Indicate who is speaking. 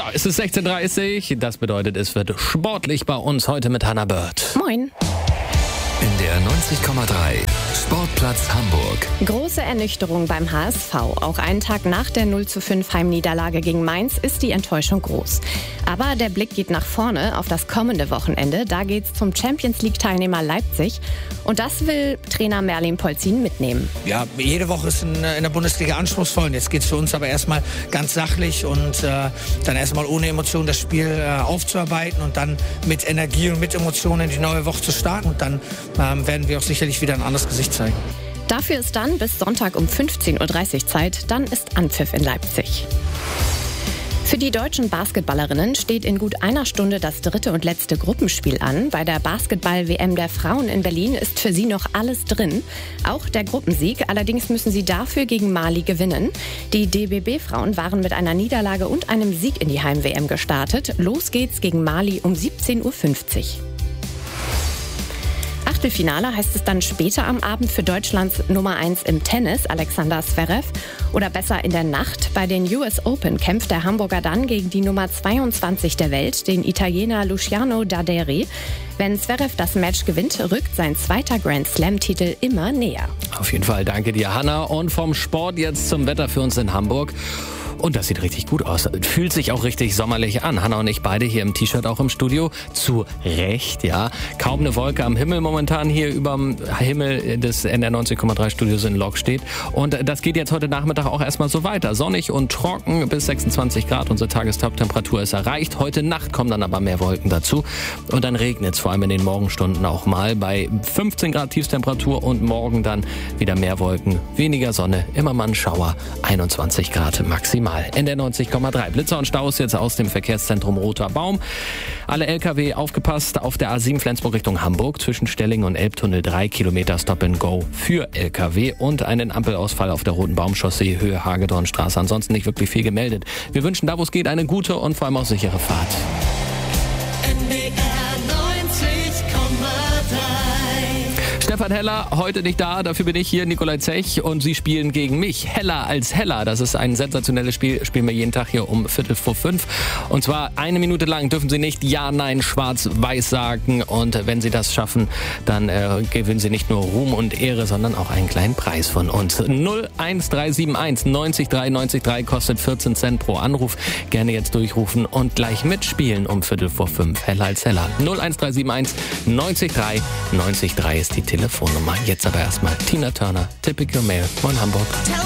Speaker 1: es ist 16:30 Uhr. Das bedeutet, es wird sportlich bei uns heute mit Hannah Bird.
Speaker 2: Moin.
Speaker 3: In der 90,3 Sportplatz Hamburg.
Speaker 2: Große Ernüchterung beim HSV. Auch einen Tag nach der 0:5 Heimniederlage gegen Mainz ist die Enttäuschung groß. Aber der Blick geht nach vorne auf das kommende Wochenende. Da geht's zum Champions-League-Teilnehmer Leipzig. Und das will Trainer Merlin Polzin mitnehmen.
Speaker 4: Ja, jede Woche ist in der Bundesliga anspruchsvoll. Und jetzt geht es für uns aber erstmal ganz sachlich und dann erstmal ohne Emotionen das Spiel aufzuarbeiten und dann mit Energie und mit Emotionen in die neue Woche zu starten. Und dann werden wir auch sicherlich wieder ein anderes Gesicht zeigen.
Speaker 2: Dafür ist dann bis Sonntag um 15:30 Uhr Zeit. Dann ist Anpfiff in Leipzig. Für die deutschen Basketballerinnen steht in gut einer Stunde das dritte und letzte Gruppenspiel an. Bei der Basketball-WM der Frauen in Berlin ist für sie noch alles drin. Auch der Gruppensieg. Allerdings müssen sie dafür gegen Mali gewinnen. Die DBB-Frauen waren mit einer Niederlage und einem Sieg in die Heim-WM gestartet. Los geht's gegen Mali um 17:50 Uhr. Achtelfinale heißt es dann später am Abend für Deutschlands Nummer 1 im Tennis, Alexander Zverev. Oder besser in der Nacht. Bei den US Open kämpft der Hamburger dann gegen die Nummer 22 der Welt, den Italiener Luciano Daderi. Wenn Zverev das Match gewinnt, rückt sein zweiter Grand Slam-Titel immer näher.
Speaker 1: Auf jeden Fall danke dir, Hannah. Und vom Sport jetzt zum Wetter für uns in Hamburg. Und das sieht richtig gut aus. Fühlt sich auch richtig sommerlich an. Hannah und ich beide hier im T-Shirt auch im Studio. Zu Recht, ja. Kaum eine Wolke am Himmel momentan hier überm Himmel des NDR 90,3 Studios in Lok steht. Und das geht jetzt heute Nachmittag auch erstmal so weiter. Sonnig und trocken bis 26 Grad. Unsere Tagestoptemperatur ist erreicht. Heute Nacht kommen dann aber mehr Wolken dazu. Und dann regnet es vor allem in den Morgenstunden auch mal bei 15 Grad Tiefstemperatur und morgen dann wieder mehr Wolken, weniger Sonne, immer mal ein Schauer, 21 Grad maximal. NDR 90,3. Blitzer und Staus jetzt aus dem Verkehrszentrum Roter Baum. Alle LKW aufgepasst auf der A7 Flensburg Richtung Hamburg. Zwischen Stellingen und Elbtunnel 3 Kilometer Stop and Go für LKW und einen Ampelausfall auf der Roten Baumchaussee Höhe Hagedornstraße. Ansonsten nicht wirklich viel gemeldet. Wir wünschen da, wo es geht, eine gute und vor allem auch sichere Fahrt. Stefan Heller, heute nicht da, dafür bin ich hier, Nikolai Zech, und Sie spielen gegen mich. Heller als Heller, das ist ein sensationelles Spiel, spielen wir jeden Tag hier um 4:45. Und zwar 1 Minute lang dürfen Sie nicht Ja, Nein, Schwarz, Weiß sagen. Und wenn Sie das schaffen, dann gewinnen Sie nicht nur Ruhm und Ehre, sondern auch einen kleinen Preis von uns. 01371 90 3 90 3 kostet 14 Cent pro Anruf. Gerne jetzt durchrufen und gleich mitspielen um 4:45. Heller als Heller. 01371 90 3 90 3 ist die Telefonnummer. Jetzt aber erstmal Tina Turner, Typical Male von Hamburg.